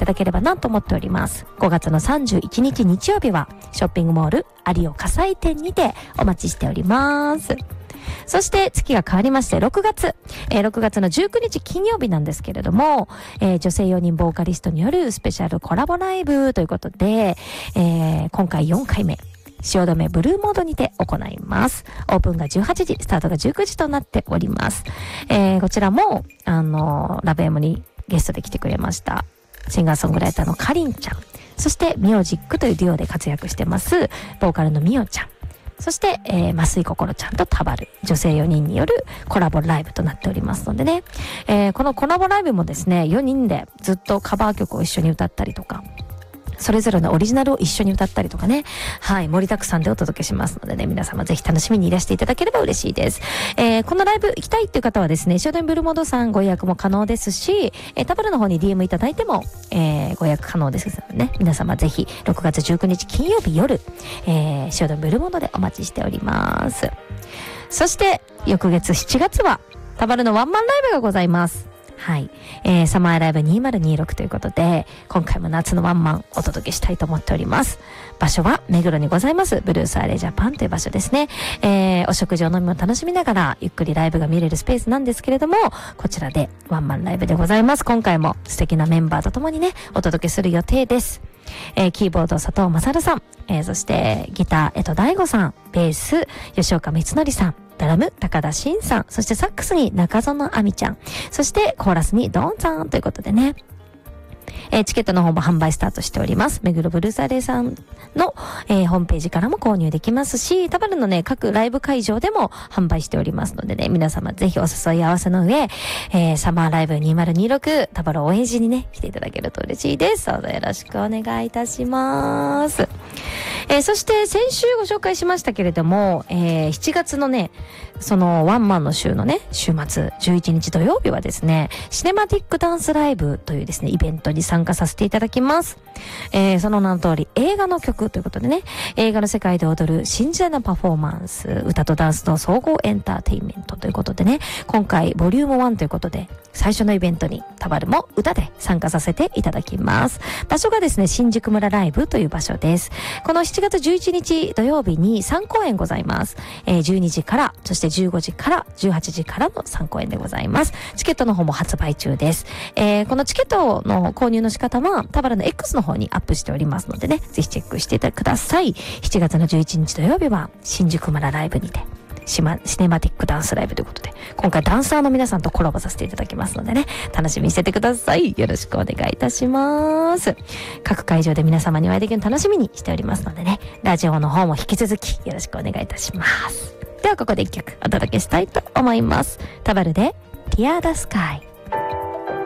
だければなと思っております。5月の31日日曜日はショッピングモール有岡西店にてお待ちしております。そして月が変わりまして6月の19日金曜日なんですけれども、女性4人ボーカリストによるスペシャルコラボライブということで、今回4回目汐留ブルーモードにて行います。オープンが18時、スタートが19時となっております。こちらもラブエムにゲストで来てくれましたシンガーソングライターのかりんちゃん、そしてミオジックというデュオで活躍してますボーカルのみおちゃん、そして、増井こころちゃんとタバル、女性4人によるコラボライブとなっておりますのでね、このコラボライブもですね、4人でずっとカバー曲を一緒に歌ったりとか、それぞれのオリジナルを一緒に歌ったりとかね、はい、盛りだくさんでお届けしますのでね、皆様ぜひ楽しみにいらしていただければ嬉しいです。このライブ行きたいっていう方はですね、汐留ブルーモードさんご予約も可能ですし、タバルの方に DM いただいても、ご予約可能ですのでね、皆様ぜひ6月19日金曜日夜、汐留ブルーモードでお待ちしております。そして翌月7月はタバルのワンマンライブがございます。はい。サマーライブ2026ということで、今回も夏のワンマンお届けしたいと思っております。場所は目黒にございます、ブルースアレジャパンという場所ですね。お食事お飲みも楽しみながら、ゆっくりライブが見れるスペースなんですけれども、こちらでワンマンライブでございます。今回も素敵なメンバーとともにね、お届けする予定です。キーボード佐藤勝さん、そしてギター江戸大吾さん、ベース吉岡光則さん、ドラム高田真さん、そしてサックスに中園亜美ちゃん、そしてコーラスにドンさんということでね、チケットの方も販売スタートしております。目黒ブルースアレイさんの、ホームページからも購入できますし、タバルのね、各ライブ会場でも販売しておりますのでね、皆様ぜひお誘い合わせの上、サマーライブ2026タバル応援しにね、来ていただけると嬉しいです。どうぞよろしくお願いいたします。そして先週ご紹介しましたけれども、7月のね、そのワンマンの週のね、週末11日土曜日はですね、シネマティックダンスライブというですね、イベントに参加させていただきます。その名の通り映画の曲ということでね、映画の世界で踊る新時代のパフォーマンス、歌とダンスの総合エンターテインメントということでね、今回ボリューム1ということで、最初のイベントにタバルも歌で参加させていただきます。場所がですね、新宿村ライブという場所です。この7月11日土曜日に3公演ございます。12時から、そして15時から18時からの3公演でございます。チケットの方も発売中です。このチケットの購入の仕方はタバルの X の方にアップしておりますのでね、ぜひチェックしてください。7月の11日土曜日は新宿村ライブにてシネマティックダンスライブということで、今回ダンサーの皆さんとコラボさせていただきますのでね、楽しみにしててください。よろしくお願いいたします。各会場で皆様にお会いできるの楽しみにしておりますのでね、ラジオの方も引き続きよろしくお願いいたします。ではここで一曲お届けしたいと思います。タバルで Tear the Sky。